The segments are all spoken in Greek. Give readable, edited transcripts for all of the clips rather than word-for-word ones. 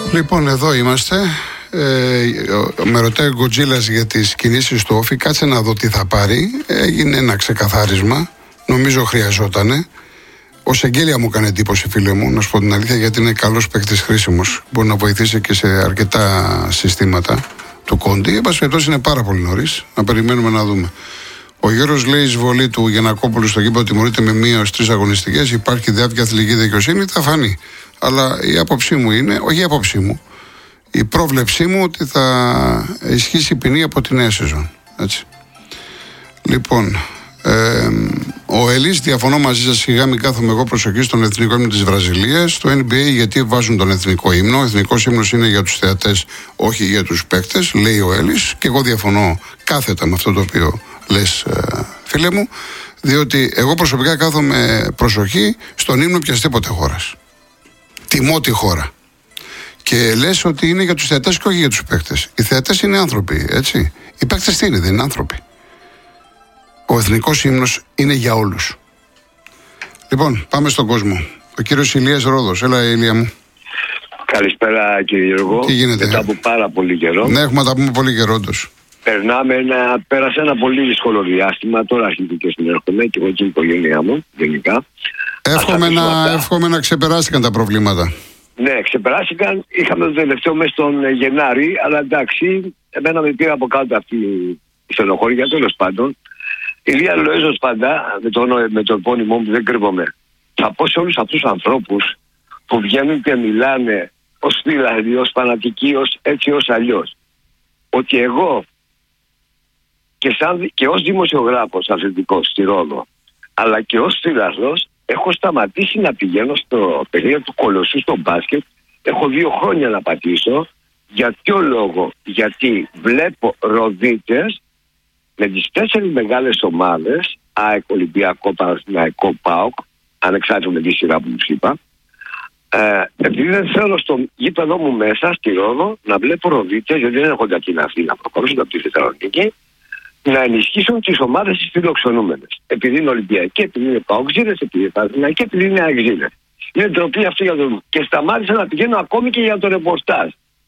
Λοιπόν, εδώ είμαστε. Με ρωτάει ο Γκοτζίλας για τις κινήσεις του Όφη. Κάτσε να δω τι θα πάρει. Έγινε ένα ξεκαθάρισμα. Νομίζω χρειαζότανε. Ο Σεγγέλια μου έκανε εντύπωση, φίλε μου, να σου πω την αλήθεια, γιατί είναι καλός παίκτης, χρήσιμος. Μπορεί να βοηθήσει και σε αρκετά συστήματα του Κόντι. Εν πάση περιπτώσει, είναι πάρα πολύ νωρίς. Να περιμένουμε να δούμε. Ο Γιώργος λέει: εισβολή του Γιαννακόπουλου στο γήπεδο τιμωρείται με 1-3 αγωνιστικές. Υπάρχει διάρκεια αθλητική δικαιοσύνη. Θα φανεί. Αλλά η άποψή μου είναι, όχι η άποψή μου, η πρόβλεψή μου ότι θα ισχύσει η ποινή από τη νέα σεζόν. Έτσι. Λοιπόν, ο Ελής, διαφωνώ μαζί σας, σιγά μην κάθομαι εγώ προσοχή στον εθνικό ύμνο της Βραζιλίας. Στο NBA γιατί βάζουν τον εθνικό ύμνο. Ο εθνικός ύμνος είναι για τους θεατές, όχι για τους παίκτες, λέει ο Ελής. Και εγώ διαφωνώ κάθετα με αυτό το οποίο λες, φίλε μου, διότι εγώ προσωπικά κάθομαι προσοχή στον ύμνο οποιασδήποτε χώρας. Τιμώ τη χώρα. Και λες ότι είναι για τους θεατές και όχι για τους παίκτες. Οι θεατές είναι άνθρωποι, έτσι. Οι παίκτες τι είναι, δεν είναι άνθρωποι. Ο εθνικός ύμνος είναι για όλους. Λοιπόν, πάμε στον κόσμο. Ο κύριος Ηλίας Ρόδος. Έλα, Ηλία μου. Καλησπέρα, κύριε Γιώργο. Τι γίνεται? Μετά από πάρα πολύ καιρό. Ναι, έχουμε να τα πούμε πολύ καιρό όντως. Πέρασε ένα πολύ δύσκολο διάστημα. Τώρα αρχίζει και συνέρχομαι και εγώ και η οικογένειά μου, γενικά. Εύχομαι να ξεπεράστηκαν τα προβλήματα. Ναι, ξεπεράστηκαν. Είχαμε το τελευταίο μέσα στον Γενάρη, αλλά εντάξει, εμένα με πήρα από κάτω αυτή η στενοχώρια, τέλος πάντων. Ηλία Λοέζος πάντα, με το επώνυμό μου, δεν κρύβομαι. Θα πω σε όλους αυτούς τους ανθρώπους που βγαίνουν και μιλάνε ως δηλαδή, ως φανατικοί, ως έτσι, ως αλλιώς, ότι εγώ και ως δημοσιογράφος αθλητικός στη Ρόδο, αλλά και ως φιλαθλός, έχω σταματήσει να πηγαίνω στο παιχνίδι του Κολοσσού στο μπάσκετ. Έχω 2 χρόνια να πατήσω. Για ποιο λόγο? Γιατί βλέπω Ροδίτες με τις 4 μεγάλες ομάδες, ΑΕΚ, Ολυμπιακό, Παναθηναϊκό, ΠΑΟΚ, ανεξάρτητα με τη σειρά που τους είπα, επειδή δεν θέλω στο γήπεδο μου μέσα στη Ρόδο να βλέπω Ροδίτες, γιατί δεν έρχονται από την Αθήνα, προχωρήσουν από τη Θεσσαλονίκη, να ενισχύσουν τις ομάδες τις φιλοξενούμενες. Επειδή είναι Ολυμπιακοί, επειδή είναι ΠΑΟΚζίδες, επειδή είναι Παναθηναϊκοί, επειδή είναι ΑΕΚ-ζίδες. Είναι ντροπή αυτή για τον. Και σταμάτησα να πηγαίνω ακόμη και για το ρεπορτάζ.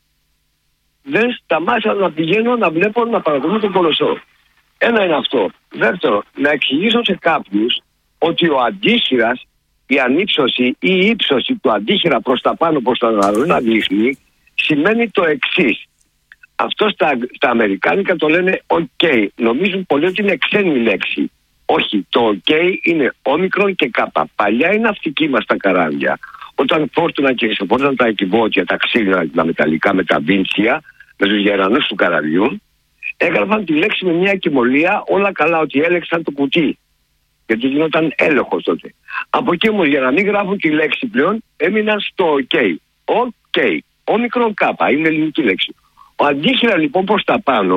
Δεν σταμάτησα να πηγαίνω να βλέπω, να παρακολουθώ τον Κολοσσό. Ένα είναι αυτό. Δεύτερο, να εξηγήσω σε κάποιους ότι ο αντίχειρας, η ανύψωση ή η ύψωση του αντίχειρα προς τα πάνω, προς τα να δείχνει, σημαίνει το εξής. Αυτό στα αμερικάνικα το λένε OK. Νομίζουν πολλοί ότι είναι ξένη λέξη. Όχι, το OK είναι όμικρον και κάπα. Παλιά είναι ναυτική μας τα καράβια. Όταν φόρτωναν και ξεφόρτωναν τα εκκιβώτια, τα ξύλινα, τα μεταλλικά με τα βίντσια, με τους γερανούς του καραβιού, έγραφαν τη λέξη με μια εκκυμολία, όλα καλά, ότι έλεξαν το κουτί. Γιατί γινόταν έλεγχος τότε. Από εκεί όμως, για να μην γράφουν τη λέξη πλέον, έμειναν στο OK. OK. Όμικρον κάπα, είναι ελληνική λέξη. Ο αντίχειρα λοιπόν προς τα πάνω,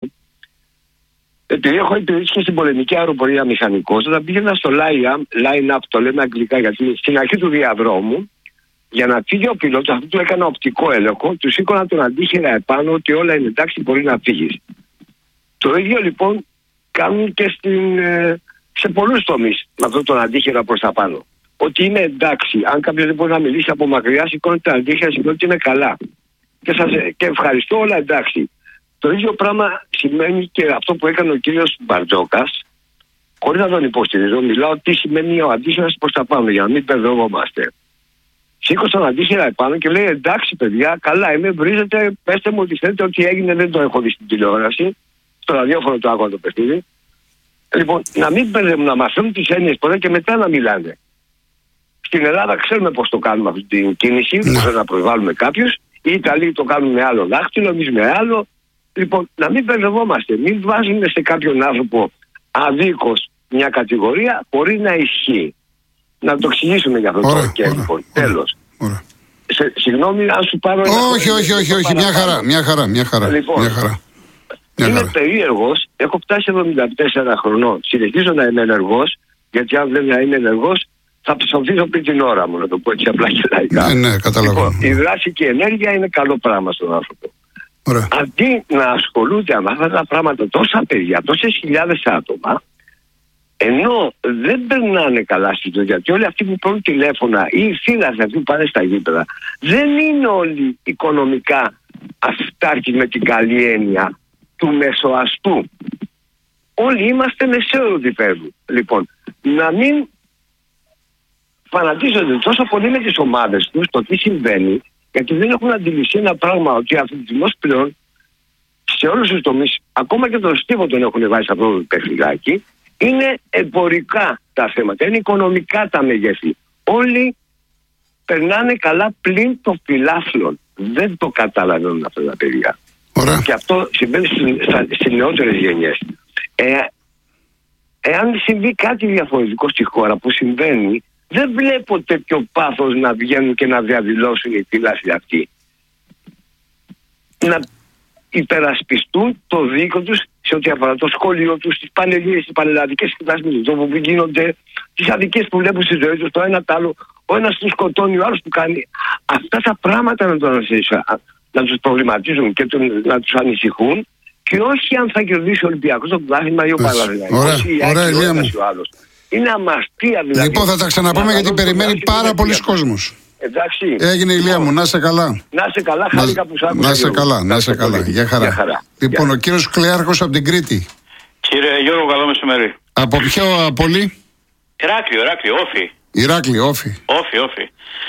επειδή έχω υπηρετήσει και στην πολεμική αεροπορία μηχανικός, όταν πήγαινα στο line-up, το λέμε αγγλικά, γιατί στην αρχή του διαδρόμου, για να φύγει ο πιλότος, αυτό του έκανα οπτικό έλεγχο, του σήκωνα τον αντίχειρα επάνω ότι όλα είναι εντάξει, μπορεί να φύγεις. Το ίδιο λοιπόν κάνουν και σε πολλούς τομείς με αυτόν τον αντίχειρα προς τα πάνω. Ότι είναι εντάξει, αν κάποιος δεν μπορεί να μιλήσει από μακριά, σηκώνει τον αντίχειρα, σηκώνει ότι είναι καλά. Και ευχαριστώ, όλα εντάξει. Το ίδιο πράγμα σημαίνει και αυτό που έκανε ο κύριος Μπαρτζόκας, χωρίς να τον υποστηρίζω, μιλάω τι σημαίνει ο αντίχειρας προς τα πάνω, για να μην μπερδευόμαστε. Σήκωσε τον αντίχειρα επάνω και λέει εντάξει παιδιά, καλά είμαι, βρίζετε, πέστε μου ότι θέλετε, ότι έγινε, δεν το έχω δει στην τηλεόραση, στο ραδιόφωνο το άκουγα το παιχνίδι. Λοιπόν, να μην μπερδεύουν, να μαθαίνουν τις έννοιες πρώτα και μετά να μιλάνε. Στην Ελλάδα ξέρουμε πώς το κάνουμε αυτή την κίνηση, πώς να προσβάλλουμε κάποιους. Οι Ιταλοί το κάνουν με άλλο δάχτυλο, εμείς με άλλο. Λοιπόν, να μην μπερδευόμαστε. Μην βάζουμε σε κάποιον άνθρωπο αδίκως μια κατηγορία χωρίς να ισχύει. Να το εξηγήσουμε για αυτό το κέντρο. Τέλος. Συγγνώμη αν σου πάρω. Όχι. Μια χαρά. Λοιπόν, είμαι περίεργος. Έχω φτάσει 74 χρονών. Συνεχίζω να είμαι ενεργός, γιατί αν δεν είμαι ενεργός, θα ψοφήσω πριν την ώρα μου, να το πω έτσι απλά και λαϊκά. Ναι, καταλαβαίνω. Λοιπόν, η δράση και η ενέργεια είναι καλό πράγμα στον άνθρωπο. Ωραία. Αντί να ασχολούνται με αυτά τα πράγματα τόσα παιδιά, τόσες χιλιάδες άτομα, Ενώ δεν περνάνε καλά στη ζωή, γιατί όλοι αυτοί που παίρνουν τηλέφωνα ή οι φίλαθλοι αυτοί που πάνε στα γήπεδα δεν είναι όλοι οικονομικά αυτάρκοι με την καλή έννοια του μεσοαστού. Όλοι είμαστε μεσαίου επίπεδου. Λοιπόν, να μην φανατίζονται τόσο πολύ με τις ομάδες τους το τι συμβαίνει, γιατί δεν έχουν αντιληφθεί ένα πράγμα, ότι αθλητισμός πλέον σε όλους τους τομείς, ακόμα και τον στίβο τον έχουν βάλει σε αυτό το παιχνιδάκι, είναι εμπορικά τα θέματα, είναι οικονομικά τα μεγέθη. Όλοι περνάνε καλά πλην των φιλάθλων. Δεν το καταλαβαίνουν αυτά τα παιδιά. Ωραία. Και αυτό συμβαίνει στις νεότερες γενιές. Εάν συμβεί κάτι διαφορετικό στη χώρα που συμβαίνει, δεν βλέπω τέτοιο πάθος να βγαίνουν και να διαδηλώσουν οι φίλαθλοι αυτοί. Να υπερασπιστούν το δίκο τους σε ό,τι αφορά το σχολείο τους, τις πανελλήνιες, τις πανελλαδικές εκδάσεις που γίνονται, τις αδικίες που βλέπουν στη ζωή τους, το ένα τ' άλλο, ο ένας τους σκοτώνει, ο άλλος που κάνει. Αυτά τα πράγματα να τους προβληματίζουν και να τους ανησυχούν, και όχι αν θα κερδίσει ο Ολυμπιακός το πρωτάθλημα ή ο Παναθηναϊκός. Ωραία, Ηλία μου. Είναι αμαστία δηλαδή. Λοιπόν, θα τα ξαναπούμε γιατί περιμένει πάρα πολλοί κόσμος. Εντάξει. Έγινε, Ηλία μου, να είσαι καλά. Να είσαι καλά, χάρηκα που σ' άκουσα. Να είσαι καλά, να είσαι καλά. Γεια χαρά. Λοιπόν, ο κύριος Κλέαρχος από την Κρήτη. Κύριε Γιώργο, καλό μεσημέρι. Από ποιο πόλη? Ηράκλειο, Όφη. Ηράκλειο, Όφη. Όφη.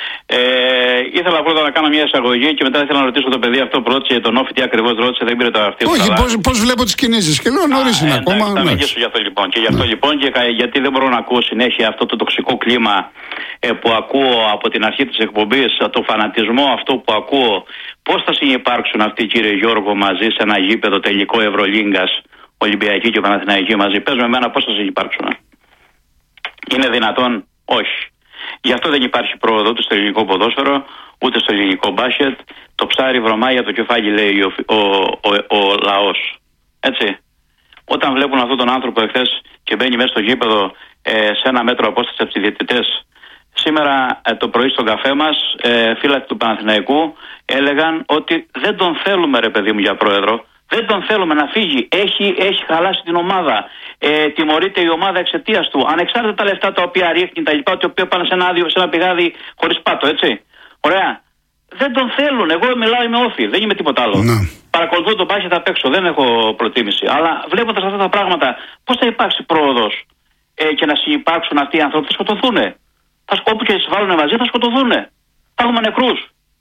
Ήθελα πρώτα να κάνω μια εισαγωγή και μετά ήθελα να ρωτήσω το παιδί αυτό που ρώτησε τον Όφη τι ακριβώς ρώτησε, δεν πήρε το αυτή. Όχι, πώς βλέπω τις κινήσεις και λέω νωρίς είναι ακόμα. Θα μιλήσω για αυτό λοιπόν. Και γι' αυτό λοιπόν, και γιατί δεν μπορώ να ακούω συνέχεια αυτό το τοξικό κλίμα που ακούω από την αρχή της εκπομπής, το φανατισμό αυτό που ακούω. Πώς θα συνυπάρξουν αυτοί, κύριε Γιώργο, μαζί σε ένα γήπεδο τελικό Ευρωλίγκας, Ολυμπιακή και Παναθηναϊκή μαζί? Πες με εμένα πώς θα συνυπάρξουν. Είναι δυνατόν? Όχι. Γι' αυτό δεν υπάρχει πρόοδο ούτε στο ελληνικό ποδόσφαιρο, ούτε στο ελληνικό μπάσκετ. Το ψάρι βρωμάει για το κεφάλι, λέει ο λαός. Έτσι. Όταν βλέπουν αυτόν τον άνθρωπο εχθές και μπαίνει μέσα στο γήπεδο σε 1 μέτρο απόσταση από τους διαιτητές. Σήμερα το πρωί στον καφέ μας, φίλαθλοι του Παναθηναϊκού έλεγαν ότι δεν τον θέλουμε, ρε παιδί μου, για πρόεδρο. Δεν τον θέλουμε να φύγει. Έχει χαλάσει την ομάδα. Τιμωρείται η ομάδα εξαιτίας του. Ανεξάρτητα τα λεφτά τα οποία ρίχνει, τα λοιπά, τα οποία πάνε σε ένα πηγάδι χωρίς πάτο, έτσι. Ωραία. Δεν τον θέλουν. Εγώ μιλάω, είμαι Όφη. Δεν είμαι τίποτα άλλο. Ναι. Παρακολουθώ τον μπάσκετ απ' έξω. Δεν έχω προτίμηση. Αλλά βλέποντας αυτά τα πράγματα, πώς θα υπάρξει πρόοδος και να συνυπάρξουν αυτοί οι άνθρωποι? Θα σκοτωθούν. Όπου και τις βάλουν μαζί θα σκοτωθούν. Θα έχουμε νεκρούς.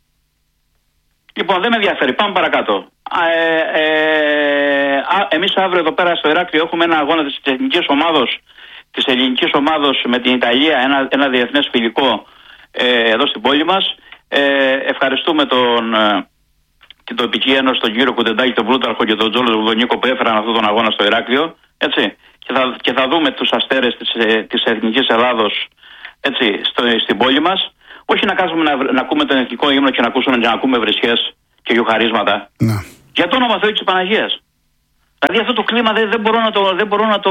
Λοιπόν, δεν με ενδιαφέρει. Πάμε παρακάτω. Εμείς αύριο εδώ πέρα στο Ηράκλειο έχουμε ένα αγώνα της ελληνικής ομάδος με την Ιταλία, ένα διεθνές φιλικό εδώ στην πόλη μας. Ευχαριστούμε την τοπική ένωση, τον κύριο Κουτεντάκη, τον Πλούταρχο και τον Τζόλο Βουδονίκο που έφεραν αυτόν τον αγώνα στο Ηράκλειο. Έτσι. Και θα δούμε τους αστέρες της Εθνικής Ελλάδος, έτσι, στην πόλη μας. Όχι να κάτσουμε να ακούμε τον εθνικό ύμνο και να ακούμε βρισχές και γιοχαρίσματα. Ναι. Για το όνομα Θεού της Παναγίας. Δηλαδή αυτό το κλίμα δεν μπορώ να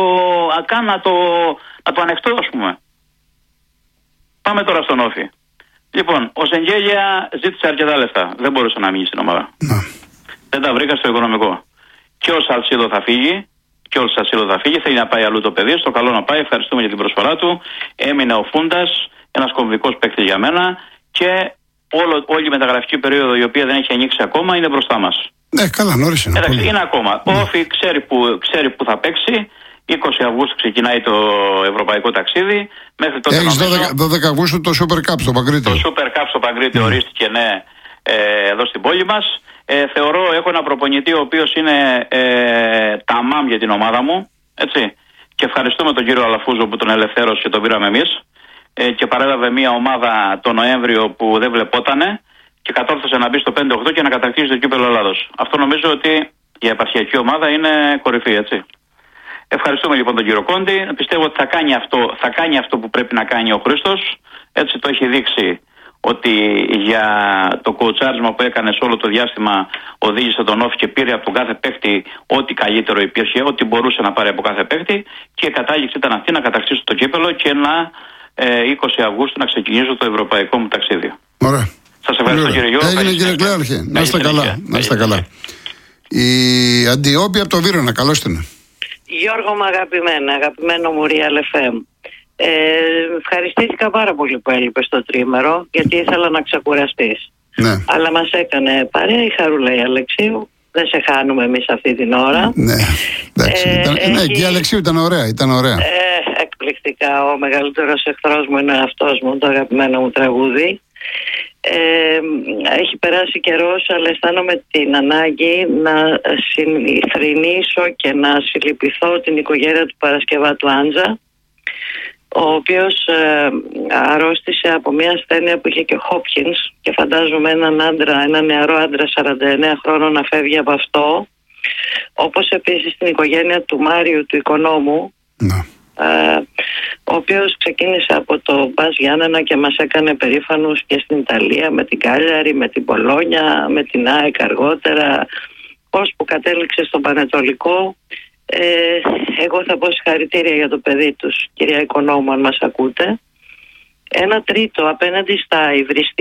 το ανεχτώ, ας πούμε. Πάμε τώρα στον Όφη. Λοιπόν, ο Σεγγέλια ζήτησε αρκετά λεφτά. Δεν μπορούσε να μείνει στην ομάδα. Ναι. Δεν τα βρήκα στο οικονομικό. Και ο Σαλσίδο θα φύγει. Θέλει να πάει αλλού το παιδί. Στο καλό να πάει. Ευχαριστούμε για την προσφορά του. Έμεινε ο Φούντας, ένας κομβικός παίκτης για μένα. Και όλη η μεταγραφική περίοδο, η οποία δεν έχει ανοίξει ακόμα, είναι μπροστά μας. Ναι, καλά, νωρίς είναι. Εντάξει, είναι ακόμα. Ο Όφη ξέρει που θα παίξει. 20 Αυγούστου ξεκινάει το ευρωπαϊκό ταξίδι. Μέχρι τότε. Έχεις 12 Αυγούστου το Super Cup στο Παγκρίτιο. Το Super Cup στο Παγκρίτιο ορίστηκε, ναι, εδώ στην πόλη μας. Έχω ένα προπονητή ο οποίος είναι ταμάμ για την ομάδα μου. Έτσι. Και ευχαριστούμε τον κύριο Αλαφούζο που τον ελευθέρωσε και τον πήραμε εμείς. Και παρέλαβε μια ομάδα το Νοέμβριο που δεν βλεπότανε και κατόρθωσε να μπει στο 5-8 και να κατακτήσει το κύπελλο Ελλάδος. Αυτό νομίζω ότι η επαρχιακή ομάδα είναι κορυφή, έτσι. Ευχαριστούμε λοιπόν τον κύριο Κόντι. Πιστεύω ότι θα κάνει αυτό που πρέπει να κάνει ο Χρήστος. Έτσι το έχει δείξει ότι για το κοουτσάρισμα που έκανε σε όλο το διάστημα οδήγησε τον Όφη και πήρε από τον κάθε παίκτη ό,τι καλύτερο υπήρχε, ό,τι μπορούσε να πάρει από κάθε παίκτη, και η κατάληξη ήταν αυτή να κατακτήσω το κύπελλο και να 20 Αυγούστου να ξεκινήσω το ευρωπαϊκό μου ταξίδι. Ωραία. Σας ευχαριστώ κύριε Γιώργο. Έγινε κύριε Κλέαρχε. Να είστε καλά. Η Αντιόπη από το Βύρωνα, καλώς την. Γιώργο μου αγαπημένο μου Real FM. Ευχαριστήθηκα πάρα πολύ που έλειπες στο τρίμερο, γιατί ήθελα να ξεκουραστείς. Ναι. Αλλά μας έκανε παρέα η Χαρούλα η Αλεξίου. Δεν σε χάνουμε εμείς αυτή την ώρα. Ναι, εντάξει. Και η Αλεξίου ήταν ωραία. Εκπληκτικά. Ο μεγαλύτερος εχθρός μου είναι ο εαυτός μου, το αγαπημένο μου τραγούδι. Έχει περάσει καιρός, αλλά αισθάνομαι την ανάγκη να συνηθρηνήσω και να συλληπιθώ την οικογένεια του Παρασκευάτου Άντζα, ο οποίος αρρώστησε από μια ασθένεια που είχε και Hopkins, και φαντάζομαι ένα νεαρό άντρα 49 χρόνων να φεύγει από αυτό, όπως επίσης την οικογένεια του Μάριου, του οικονόμου, ο οποίος ξεκίνησε από το Μπας Γιάννενα και μας έκανε περήφανους και στην Ιταλία, με την Κάλιαρη, με την Πολόνια, με την ΑΕΚ αργότερα, ώσπου κατέληξε στον Πανετολικό. Εγώ θα πω συγχαρητήρια για το παιδί τους, κυρία Οικονόμου, αν μας ακούτε. Ένα τρίτο, απέναντι στα υβριστικά